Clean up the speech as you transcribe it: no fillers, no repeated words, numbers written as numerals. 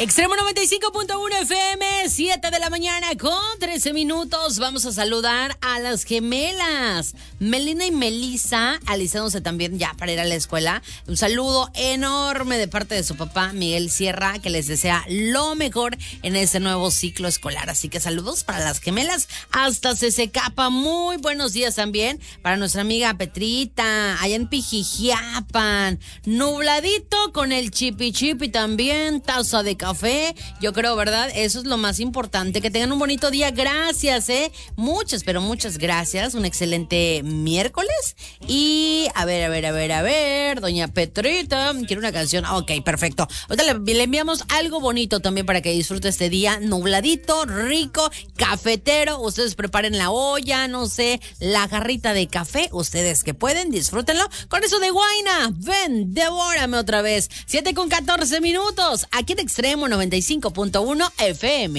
Extremo 95.1 FM, 7 de la mañana con 13 minutos. Vamos a saludar a las gemelas, Melina y Melissa, alistándose también ya para ir a la escuela. Un saludo enorme de parte de su papá, Miguel Sierra, que les desea lo mejor en este nuevo ciclo escolar. Así que saludos para las gemelas hasta Cesecapa. Muy buenos días también para nuestra amiga Petrita, allá en Pijijiapan. Nubladito con el chipi también, taza de café. Yo creo, ¿verdad? Eso es lo más importante. Que tengan un bonito día. Gracias, muchas, pero muchas gracias. Un excelente miércoles. Y a ver, doña Petrita, quiero una canción. Ok, perfecto. Ahorita le enviamos algo bonito también para que disfrute este día. Nubladito, rico, cafetero. Ustedes preparen la olla, no sé, la jarrita de café. Ustedes que pueden, disfrútenlo con eso de Guayna. Ven, devórame otra vez. 7:14 minutos. Aquí en Extremo 95.1 FM.